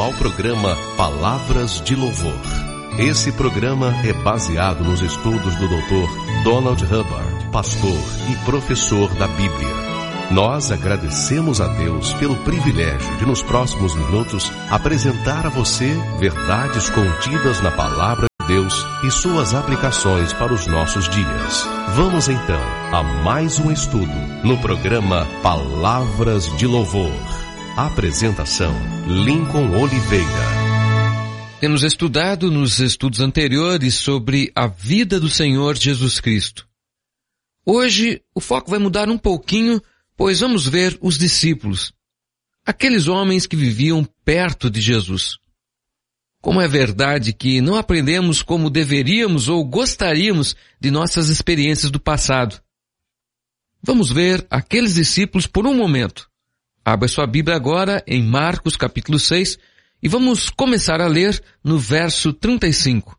ao programa Palavras de Louvor. Esse programa é baseado nos estudos do Dr. Donald Hubbard, pastor e professor da Bíblia. Nós agradecemos a Deus pelo privilégio de, nos próximos minutos, apresentar a você verdades contidas na Palavra de Deus e suas aplicações para os nossos dias. Vamos então a mais um estudo no programa Palavras de Louvor. Apresentação: Lincoln Oliveira. Temos estudado nos estudos anteriores sobre a vida do Senhor Jesus Cristo. Hoje o foco vai mudar um pouquinho, pois vamos ver os discípulos, aqueles homens que viviam perto de Jesus. Como é verdade que não aprendemos como deveríamos ou gostaríamos de nossas experiências do passado. Vamos ver aqueles discípulos por um momento. Abra sua Bíblia agora em Marcos capítulo 6 e vamos começar a ler no verso 35.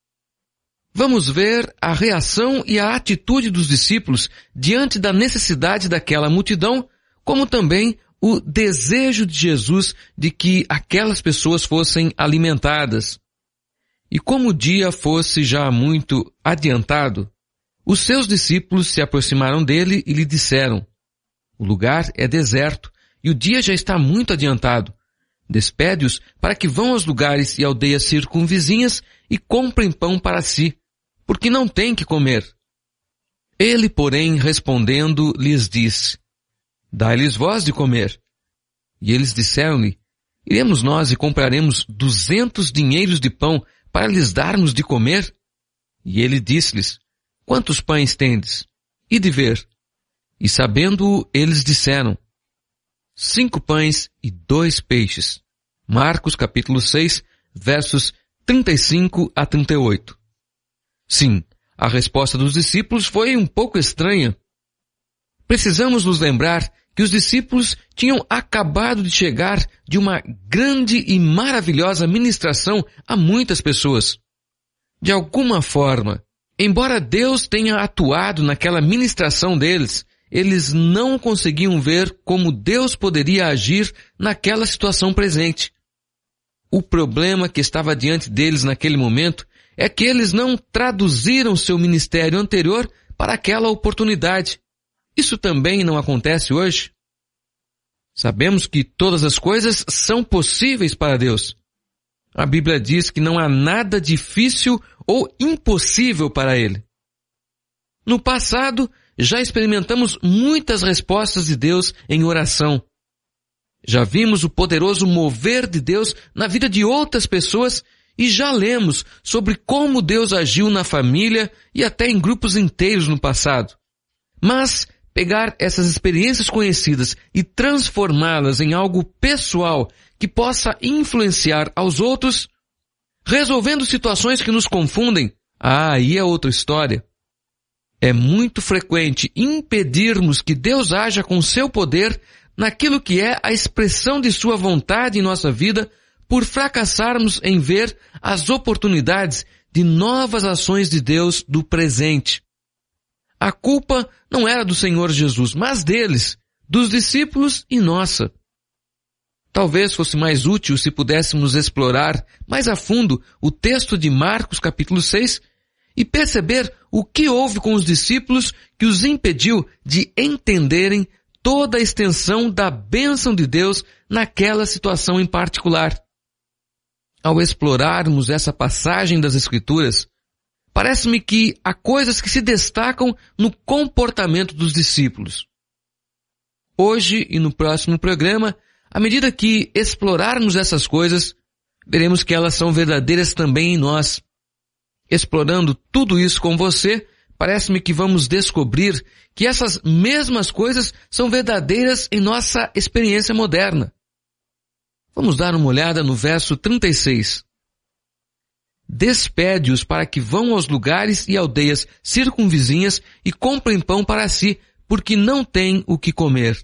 Vamos ver a reação e a atitude dos discípulos diante da necessidade daquela multidão, como também o desejo de Jesus de que aquelas pessoas fossem alimentadas. E como o dia fosse já muito adiantado, os seus discípulos se aproximaram dele e lhe disseram: "O lugar é deserto e o dia já está muito adiantado. Despede-os para que vão aos lugares e aldeias circunvizinhas e comprem pão para si, porque não têm que comer." Ele, porém, respondendo, lhes disse: "Dai-lhes vós de comer." E eles disseram-lhe: "Iremos nós e compraremos 200 dinheiros de pão para lhes darmos de comer?" E ele disse-lhes: "Quantos pães tendes? Ide ver." E sabendo-o, eles disseram: 5 pães e 2 peixes. Marcos capítulo 6, versos 35 a 38. Sim, a resposta dos discípulos foi um pouco estranha. Precisamos nos lembrar que os discípulos tinham acabado de chegar de uma grande e maravilhosa ministração a muitas pessoas. De alguma forma, embora Deus tenha atuado naquela ministração deles, eles não conseguiam ver como Deus poderia agir naquela situação presente. O problema que estava diante deles naquele momento é que eles não traduziram seu ministério anterior para aquela oportunidade. Isso também não acontece hoje. Sabemos que todas as coisas são possíveis para Deus. A Bíblia diz que não há nada difícil ou impossível para Ele. No passado, já experimentamos muitas respostas de Deus em oração. Já vimos o poderoso mover de Deus na vida de outras pessoas e já lemos sobre como Deus agiu na família e até em grupos inteiros no passado. Mas pegar essas experiências conhecidas e transformá-las em algo pessoal que possa influenciar aos outros, resolvendo situações que nos confundem, aí é outra história. É muito frequente impedirmos que Deus haja com seu poder naquilo que é a expressão de sua vontade em nossa vida por fracassarmos em ver as oportunidades de novas ações de Deus do presente. A culpa não era do Senhor Jesus, mas deles, dos discípulos e nossa. Talvez fosse mais útil se pudéssemos explorar mais a fundo o texto de Marcos capítulo 6 e perceber o que houve com os discípulos que os impediu de entenderem toda a extensão da bênção de Deus naquela situação em particular. Ao explorarmos essa passagem das Escrituras, parece-me que há coisas que se destacam no comportamento dos discípulos. Hoje e no próximo programa, à medida que explorarmos essas coisas, veremos que elas são verdadeiras também em nós. Explorando tudo isso com você, parece-me que vamos descobrir que essas mesmas coisas são verdadeiras em nossa experiência moderna. Vamos dar uma olhada no verso 36. Despede-os para que vão aos lugares e aldeias circunvizinhas e comprem pão para si, porque não têm o que comer.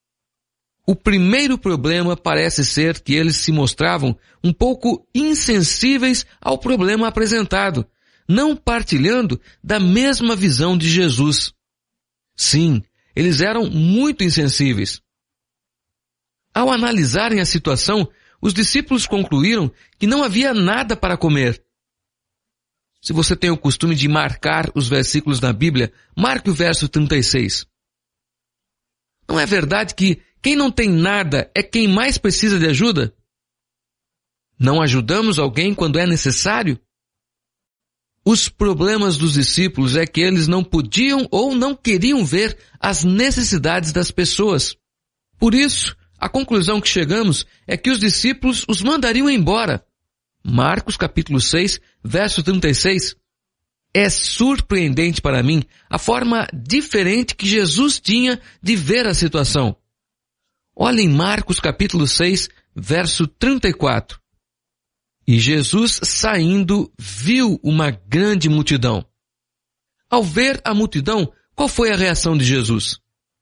O primeiro problema parece ser que eles se mostravam um pouco insensíveis ao problema apresentado, não partilhando da mesma visão de Jesus. Sim, eles eram muito insensíveis. Ao analisarem a situação, os discípulos concluíram que não havia nada para comer. Se você tem o costume de marcar os versículos na Bíblia, marque o verso 36. Não é verdade que quem não tem nada é quem mais precisa de ajuda? Não ajudamos alguém quando é necessário? Os problemas dos discípulos é que eles não podiam ou não queriam ver as necessidades das pessoas. Por isso, a conclusão que chegamos é que os discípulos os mandariam embora. Marcos capítulo 6, verso 36. É surpreendente para mim a forma diferente que Jesus tinha de ver a situação. Olha em Marcos capítulo 6, verso 34. E Jesus, saindo, viu uma grande multidão. Ao ver a multidão, qual foi a reação de Jesus?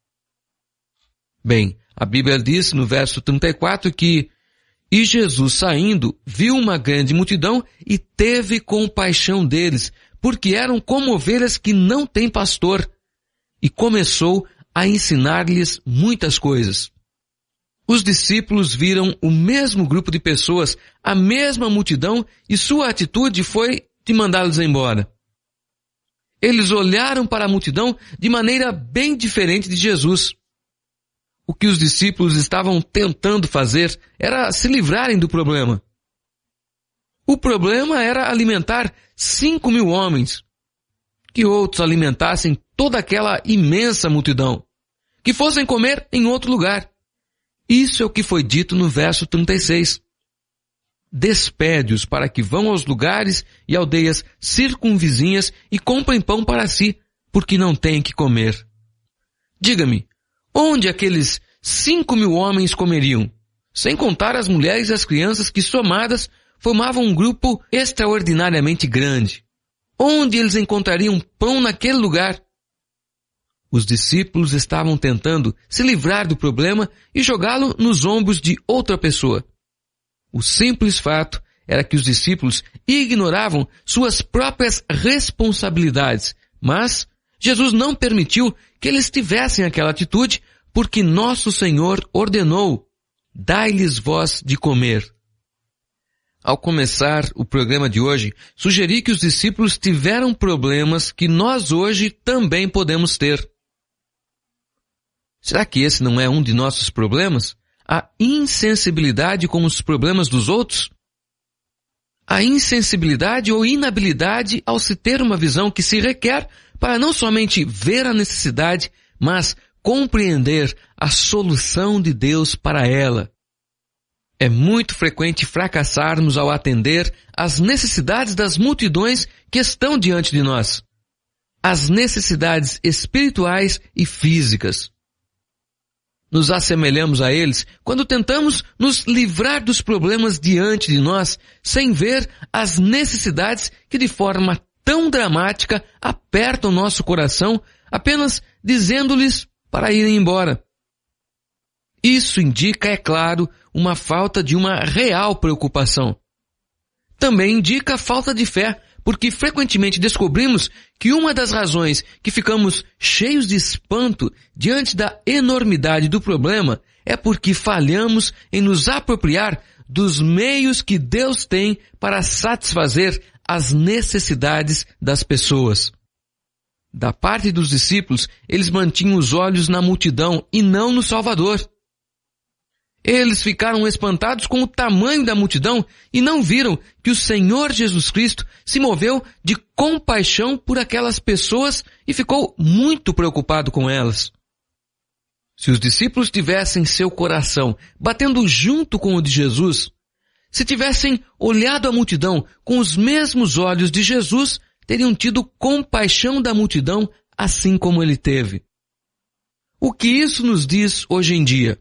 Bem, a Bíblia diz no verso 34 que e Jesus, saindo, viu uma grande multidão e teve compaixão deles, porque eram como ovelhas que não têm pastor, e começou a ensinar-lhes muitas coisas. Os discípulos viram o mesmo grupo de pessoas, a mesma multidão, e sua atitude foi de mandá-los embora. Eles olharam para a multidão de maneira bem diferente de Jesus. O que os discípulos estavam tentando fazer era se livrarem do problema. O problema era alimentar 5.000 homens. Que outros alimentassem toda aquela imensa multidão. Que fossem comer em outro lugar. Isso é o que foi dito no verso 36. Despede-os para que vão aos lugares e aldeias circunvizinhas e comprem pão para si, porque não têm que comer. Diga-me, onde aqueles 5.000 homens comeriam? Sem contar as mulheres e as crianças que, somadas, formavam um grupo extraordinariamente grande. Onde eles encontrariam pão naquele lugar? Os discípulos estavam tentando se livrar do problema e jogá-lo nos ombros de outra pessoa. O simples fato era que os discípulos ignoravam suas próprias responsabilidades, mas Jesus não permitiu que eles tivessem aquela atitude, porque nosso Senhor ordenou: dai-lhes vós de comer. Ao começar o programa de hoje, sugeri que os discípulos tiveram problemas que nós hoje também podemos ter. Será que esse não é um de nossos problemas? A insensibilidade com os problemas dos outros? A insensibilidade ou inabilidade ao se ter uma visão que se requer para não somente ver a necessidade, mas compreender a solução de Deus para ela. É muito frequente fracassarmos ao atender às necessidades das multidões que estão diante de nós. As necessidades espirituais e físicas. Nos assemelhamos a eles quando tentamos nos livrar dos problemas diante de nós, sem ver as necessidades que de forma tão dramática apertam nosso coração, apenas dizendo-lhes para irem embora. Isso indica, é claro, uma falta de uma real preocupação. Também indica falta de fé, porque frequentemente descobrimos que uma das razões que ficamos cheios de espanto diante da enormidade do problema é porque falhamos em nos apropriar dos meios que Deus tem para satisfazer as necessidades das pessoas. Da parte dos discípulos, eles mantinham os olhos na multidão e não no Salvador. Eles ficaram espantados com o tamanho da multidão e não viram que o Senhor Jesus Cristo se moveu de compaixão por aquelas pessoas e ficou muito preocupado com elas. Se os discípulos tivessem seu coração batendo junto com o de Jesus, se tivessem olhado a multidão com os mesmos olhos de Jesus, teriam tido compaixão da multidão assim como ele teve. O que isso nos diz hoje em dia?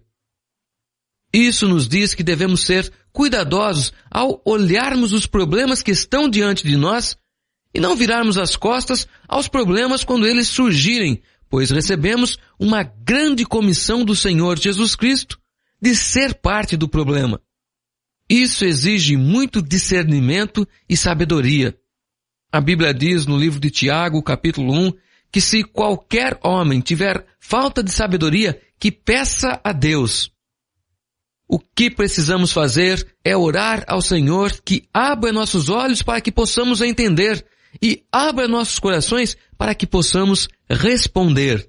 Isso nos diz que devemos ser cuidadosos ao olharmos os problemas que estão diante de nós e não virarmos as costas aos problemas quando eles surgirem, pois recebemos uma grande comissão do Senhor Jesus Cristo de ser parte do problema. Isso exige muito discernimento e sabedoria. A Bíblia diz no livro de Tiago, capítulo 1, que se qualquer homem tiver falta de sabedoria, que peça a Deus. O que precisamos fazer é orar ao Senhor que abra nossos olhos para que possamos entender e abra nossos corações para que possamos responder.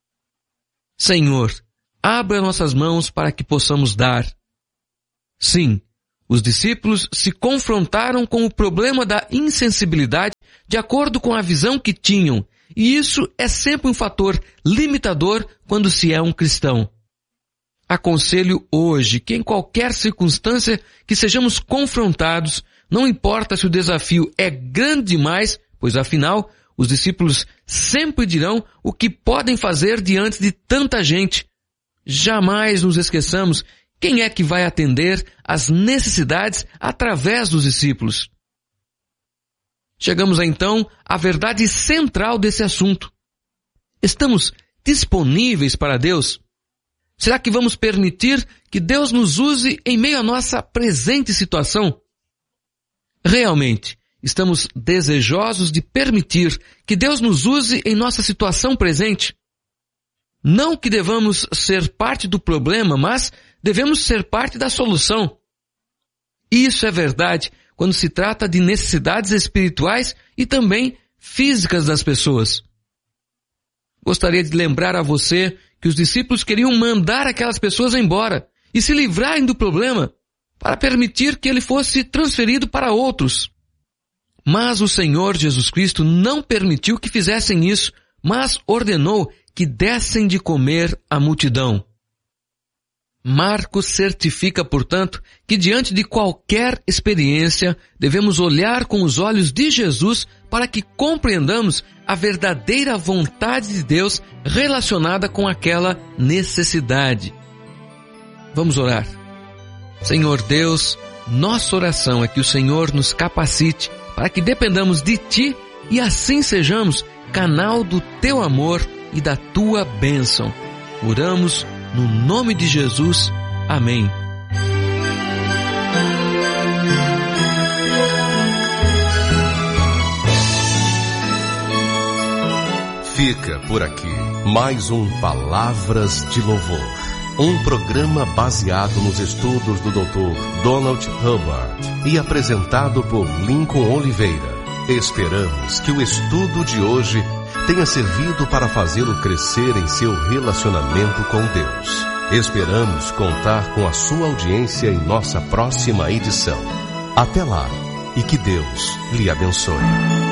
Senhor, abra nossas mãos para que possamos dar. Sim, os discípulos se confrontaram com o problema da insensibilidade de acordo com a visão que tinham, e isso é sempre um fator limitador quando se é um cristão. Aconselho hoje que em qualquer circunstância que sejamos confrontados, não importa se o desafio é grande demais, pois afinal, os discípulos sempre dirão o que podem fazer diante de tanta gente. Jamais nos esqueçamos quem é que vai atender às necessidades através dos discípulos. Chegamos então à verdade central desse assunto. Estamos disponíveis para Deus? Será que vamos permitir que Deus nos use em meio à nossa presente situação? Realmente, estamos desejosos de permitir que Deus nos use em nossa situação presente? Não que devamos ser parte do problema, mas devemos ser parte da solução. Isso é verdade quando se trata de necessidades espirituais e também físicas das pessoas. Gostaria de lembrar a você que os discípulos queriam mandar aquelas pessoas embora e se livrarem do problema para permitir que ele fosse transferido para outros. Mas o Senhor Jesus Cristo não permitiu que fizessem isso, mas ordenou que dessem de comer à multidão. Marcos certifica, portanto, que diante de qualquer experiência, devemos olhar com os olhos de Jesus para que compreendamos a verdadeira vontade de Deus relacionada com aquela necessidade. Vamos orar. Senhor Deus, nossa oração é que o Senhor nos capacite para que dependamos de Ti e assim sejamos canal do Teu amor e da Tua bênção. Oramos no nome de Jesus. Amém. Fica por aqui mais um Palavras de Louvor, um programa baseado nos estudos do Dr. Donald Hubbard e apresentado por Lincoln Oliveira. Esperamos que o estudo de hoje tenha servido para fazê-lo crescer em seu relacionamento com Deus. Esperamos contar com a sua audiência em nossa próxima edição. Até lá e que Deus lhe abençoe.